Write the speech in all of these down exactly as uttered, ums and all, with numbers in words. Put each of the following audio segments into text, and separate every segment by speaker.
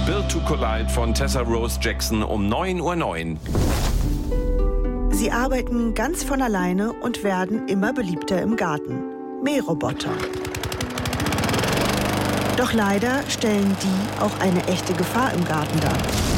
Speaker 1: Built to Collide von Tessa Rose Jackson um neun Uhr neun.
Speaker 2: Sie arbeiten ganz von alleine und werden immer beliebter im Garten. Mähroboter. Doch leider stellen die auch eine echte Gefahr im Garten dar.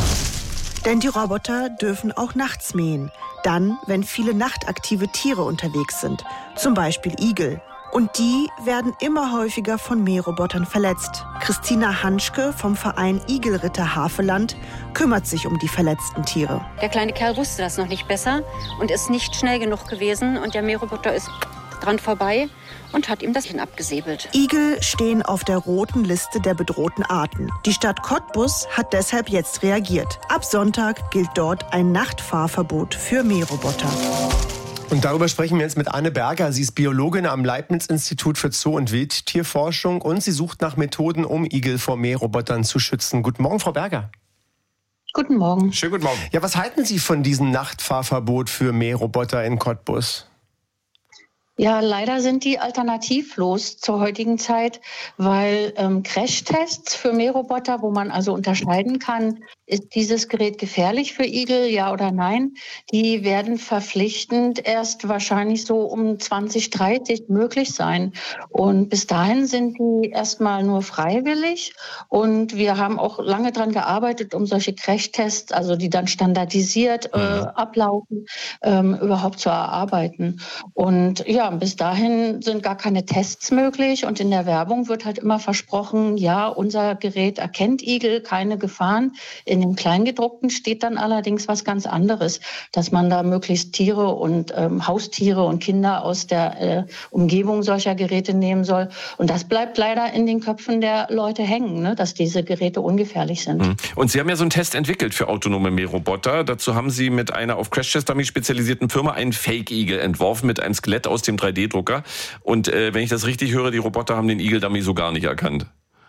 Speaker 2: Denn die Roboter dürfen auch nachts mähen. Dann, wenn viele nachtaktive Tiere unterwegs sind. Zum Beispiel Igel. Und die werden immer häufiger von Mährobotern verletzt. Christina Hanschke vom Verein Igelritter Havelland kümmert sich um die verletzten Tiere.
Speaker 3: Der kleine Kerl wusste das noch nicht besser und ist nicht schnell genug gewesen. Und der Mähroboter ist dran vorbei und hat ihm das Hin abgesäbelt.
Speaker 2: Igel stehen auf der roten Liste der bedrohten Arten. Die Stadt Cottbus hat deshalb jetzt reagiert. Ab Sonntag gilt dort ein Nachtfahrverbot für Mähroboter.
Speaker 4: Und darüber sprechen wir jetzt mit Anne Berger. Sie ist Biologin am Leibniz-Institut für Zoo- und Wildtierforschung und sie sucht nach Methoden, um Igel vor Mährobotern zu schützen. Guten Morgen, Frau Berger.
Speaker 3: Guten Morgen.
Speaker 4: Schönen guten Morgen. Ja, was halten Sie von diesem Nachtfahrverbot für Mähroboter in Cottbus?
Speaker 5: Ja, leider sind die alternativlos zur heutigen Zeit, weil ähm, Crashtests für Mähroboter, wo man also unterscheiden kann, ist dieses Gerät gefährlich für Igel, ja oder nein, die werden verpflichtend erst wahrscheinlich so um zwanzig dreißig möglich sein. Und bis dahin sind die erstmal nur freiwillig. Und wir haben auch lange dran gearbeitet, um solche Crashtests, also die dann standardisiert äh, ablaufen, ähm, überhaupt zu erarbeiten. Und ja, bis dahin sind gar keine Tests möglich und in der Werbung wird halt immer versprochen, ja, unser Gerät erkennt Igel, keine Gefahren. In dem Kleingedruckten steht dann allerdings was ganz anderes, dass man da möglichst Tiere und ähm, Haustiere und Kinder aus der äh, Umgebung solcher Geräte nehmen soll. Und das bleibt leider in den Köpfen der Leute hängen, ne, dass diese Geräte ungefährlich sind.
Speaker 1: Und Sie haben ja so einen Test entwickelt für autonome Mähroboter. Dazu haben Sie mit einer auf Crash-Test-Dummy spezialisierten Firma einen Fake-Igel entworfen mit einem Skelett aus dem drei D Drucker. Und äh, wenn ich das richtig höre, die Roboter haben den Igel-Dummy so gar nicht erkannt.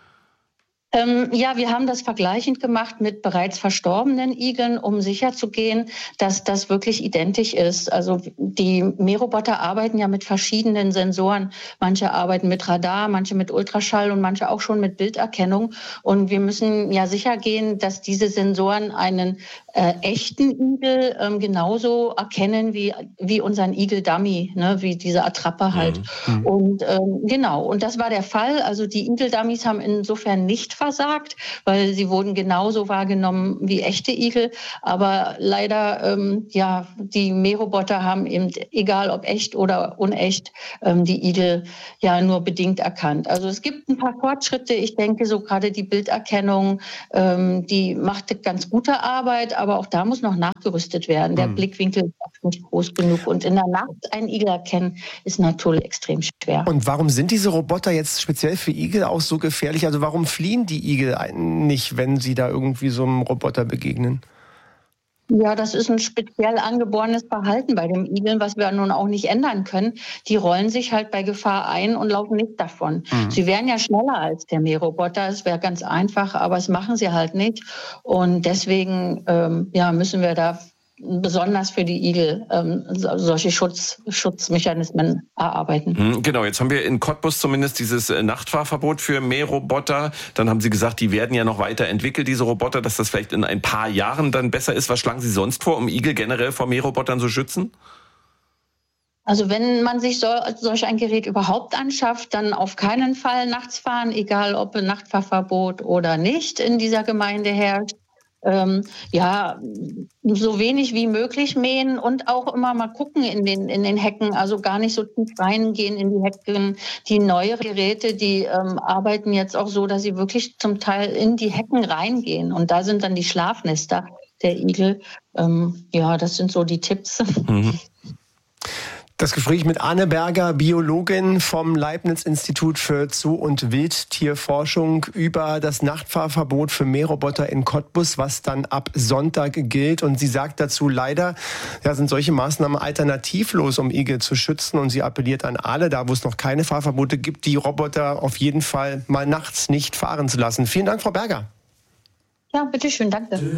Speaker 5: Ähm, ja, wir haben das vergleichend gemacht mit bereits verstorbenen Igeln, um sicherzugehen, dass das wirklich identisch ist. Also die Mähroboter arbeiten ja mit verschiedenen Sensoren. Manche arbeiten mit Radar, manche mit Ultraschall und manche auch schon mit Bilderkennung. Und wir müssen ja sicher gehen, dass diese Sensoren einen äh, echten Igel ähm, genauso erkennen wie, wie unseren Igel-Dummy, ne, wie diese Attrappe halt. Mhm. Und ähm, genau, und das war der Fall. Also die Igel-Dummies haben insofern nicht versagt, weil sie wurden genauso wahrgenommen wie echte Igel. Aber leider, ähm, ja, die Mähroboter haben eben, egal ob echt oder unecht, ähm, die Igel ja nur bedingt erkannt. Also es gibt ein paar Fortschritte. Ich denke, so gerade die Bilderkennung, ähm, die macht ganz gute Arbeit, aber auch da muss noch nachgerüstet werden. Der mhm. Blickwinkel ist oft nicht groß genug. Und in der Nacht einen Igel erkennen, ist natürlich extrem schwer.
Speaker 4: Und warum sind diese Roboter jetzt speziell für Igel auch so gefährlich? Also warum fliehen die Igel nicht, wenn sie da irgendwie so einem Roboter begegnen?
Speaker 5: Ja, das ist ein speziell angeborenes Verhalten bei den Igeln, was wir nun auch nicht ändern können. Die rollen sich halt bei Gefahr ein und laufen nicht davon. Mhm. Sie wären ja schneller als der Mähroboter, es wäre ganz einfach, aber das machen sie halt nicht. Und deswegen ähm, ja, müssen wir da besonders für die Igel ähm, solche Schutz, Schutzmechanismen erarbeiten.
Speaker 1: Genau, jetzt haben wir in Cottbus zumindest dieses Nachtfahrverbot für Mähroboter. Dann haben Sie gesagt, die werden ja noch weiter entwickelt, diese Roboter, dass das vielleicht in ein paar Jahren dann besser ist. Was schlagen Sie sonst vor, um Igel generell vor Mährobotern zu schützen?
Speaker 5: Also wenn man sich so, solch ein Gerät überhaupt anschafft, dann auf keinen Fall nachts fahren, egal ob ein Nachtfahrverbot oder nicht in dieser Gemeinde herrscht. Ähm, ja, so wenig wie möglich mähen und auch immer mal gucken in den, in den Hecken, also gar nicht so tief reingehen in die Hecken. Die neueren Geräte, die ähm, arbeiten jetzt auch so, dass sie wirklich zum Teil in die Hecken reingehen. Und da sind dann die Schlafnester der Igel. Ähm, ja, das sind so die Tipps.
Speaker 4: Mhm. Das Gespräch mit Anne Berger, Biologin vom Leibniz-Institut für Zoo- und Wildtierforschung über das Nachtfahrverbot für Mähroboter in Cottbus, was dann ab Sonntag gilt. Und sie sagt dazu, leider ja, sind solche Maßnahmen alternativlos, um Igel zu schützen. Und sie appelliert an alle, da wo es noch keine Fahrverbote gibt, die Roboter auf jeden Fall mal nachts nicht fahren zu lassen. Vielen Dank, Frau Berger.
Speaker 5: Ja, bitteschön, danke.